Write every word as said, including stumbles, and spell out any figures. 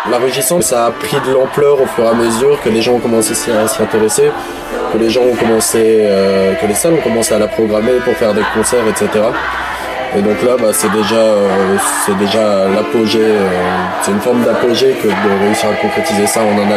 La Rugissante, ça a pris de l'ampleur au fur et à mesure que les gens ont commencé à s'y intéresser, que les gens ont commencé, euh, que les salles ont commencé à la programmer pour faire des concerts, et cetera. Et donc là, bah, c'est déjà, euh, c'est déjà l'apogée, euh, c'est une forme d'apogée que de réussir à concrétiser ça en un album.